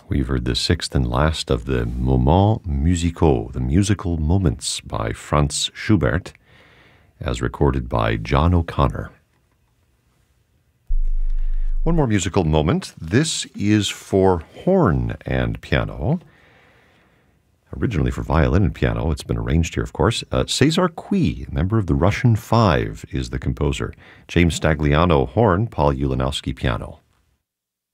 We've heard the sixth and last of the Moments musicaux, the musical moments by Franz Schubert, as recorded by John O'Connor. One more musical moment. This is for horn and piano. Originally for violin and piano. It's been arranged here, of course. Cesar Cui, member of the Russian Five, is the composer. James Stagliano, horn, Paul Ulanowski, piano.